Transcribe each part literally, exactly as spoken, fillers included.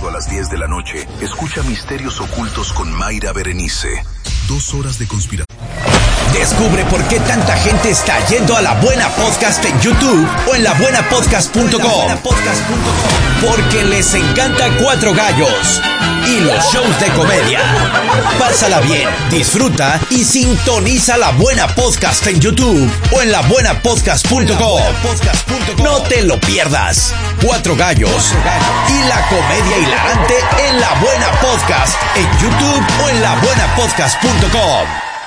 sábado a las diez de la noche, escucha Misterios Ocultos con Mayra Berenice. Dos horas de conspiración. Descubre por qué tanta gente está yendo a La Buena Podcast en YouTube o en la buena podcast punto com. Porque les encanta Cuatro Gallos y los shows de comedia. Pásala bien, disfruta y sintoniza La Buena Podcast en YouTube o en la buena podcast punto com. No te lo pierdas. Cuatro Gallos y la comedia hilarante en La Buena Podcast en YouTube o en la buena podcast punto com.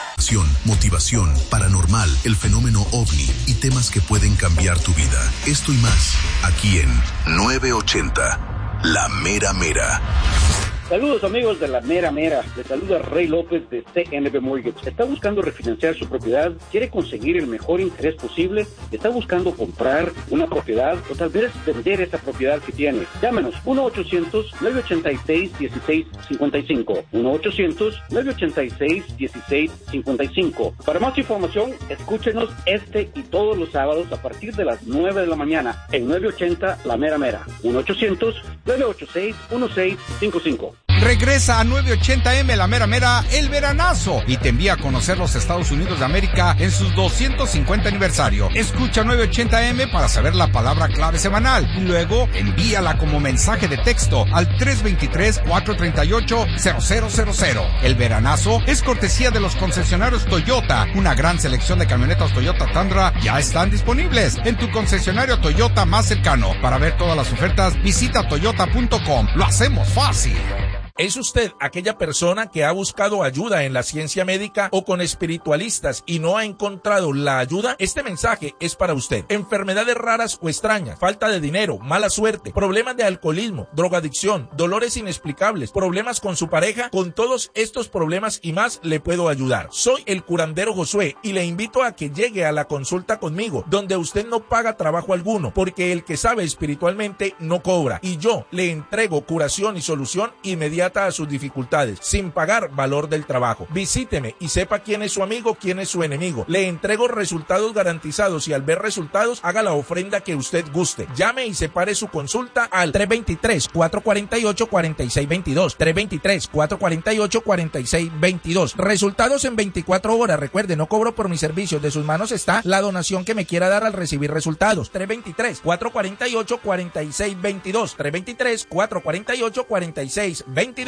Motivación, paranormal, el fenómeno ovni y temas que pueden cambiar tu vida. Esto y más, aquí en novecientos ochenta, La Mera Mera. Saludos amigos de La Mera Mera, les saluda Rey López de C N B Mortgage. ¿Está buscando refinanciar su propiedad? ¿Quiere conseguir el mejor interés posible? ¿Está buscando comprar una propiedad o tal vez vender esa propiedad que tiene? Llámenos uno ochocientos, nueve ochenta y seis, dieciséis cincuenta y cinco, uno ochocientos, nueve ochenta y seis, dieciséis cincuenta y cinco. Para más información, escúchenos este y todos los sábados a partir de las nueve de la mañana en novecientos ochenta La Mera Mera, uno ochocientos, nueve ochenta y seis, dieciséis cincuenta y cinco. Regresa a novecientos ochenta eme La Mera Mera el veranazo y te envía a conocer los Estados Unidos de América en sus doscientos cincuenta aniversario. Escucha novecientos ochenta eme para saber la palabra clave semanal y luego envíala como mensaje de texto al tres dos tres, cuatro tres ocho, cero cero cero cero. El veranazo es cortesía de los concesionarios Toyota. Una gran selección de camionetas Toyota Tundra ya están disponibles en tu concesionario Toyota más cercano. Para ver todas las ofertas, visita toyota punto com. Lo hacemos fácil. ¿Es usted aquella persona que ha buscado ayuda en la ciencia médica o con espiritualistas y no ha encontrado la ayuda? Este mensaje es para usted. Enfermedades raras o extrañas, falta de dinero, mala suerte, problemas de alcoholismo, drogadicción, dolores inexplicables, problemas con su pareja. Con todos estos problemas y más le puedo ayudar. Soy el curandero Josué y le invito a que llegue a la consulta conmigo, donde usted no paga trabajo alguno, porque el que sabe espiritualmente no cobra, y yo le entrego curación y solución inmediata a sus dificultades, sin pagar valor del trabajo. Visíteme y sepa quién es su amigo, quién es su enemigo. Le entrego resultados garantizados y al ver resultados, haga la ofrenda que usted guste. Llame y separe su consulta al tres dos tres, cuatro cuatro ocho, cuatro seis dos dos, tres dos tres, cuatro cuatro ocho, cuatro seis dos dos. Resultados en veinticuatro horas. Recuerde, no cobro por mis servicios. De sus manos está la donación que me quiera dar al recibir resultados. tres dos tres, cuatro cuatro ocho, cuatro seis dos dos, tres dos tres, cuatro cuatro ocho, cuatro seis dos dos.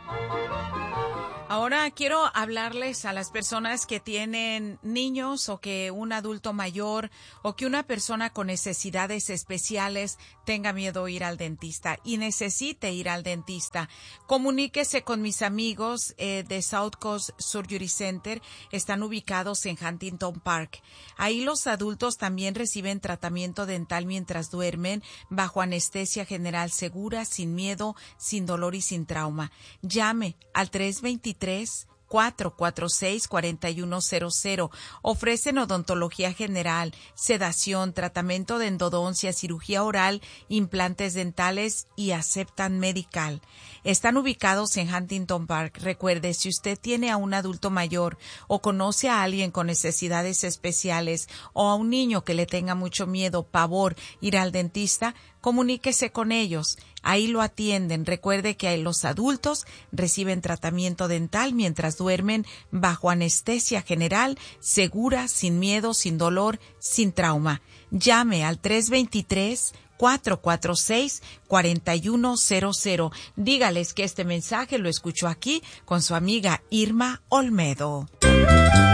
Ahora quiero hablarles a las personas que tienen niños o que un adulto mayor o que una persona con necesidades especiales tenga miedo a ir al dentista y necesite ir al dentista. Comuníquese con mis amigos eh, de South Coast Surgery Center. Están ubicados en Huntington Park. Ahí los adultos también reciben tratamiento dental mientras duermen bajo anestesia general segura, sin miedo, sin dolor y sin trauma. Llame al tres dos tres, cuatro cuatro seis, cuatro uno cero cero. Ofrecen odontología general, sedación, tratamiento de endodoncia, cirugía oral, implantes dentales y aceptan medical. Están ubicados en Huntington Park. Recuerde, si usted tiene a un adulto mayor o conoce a alguien con necesidades especiales o a un niño que le tenga mucho miedo, pavor, ir al dentista, comuníquese con ellos. Ahí lo atienden. Recuerde que los adultos reciben tratamiento dental mientras duermen bajo anestesia general, segura, sin miedo, sin dolor, sin trauma. Llame al tres dos tres, cuatro cuatro seis, cuatro uno cero cero. Dígales que este mensaje lo escuchó aquí con su amiga Irma Olmedo.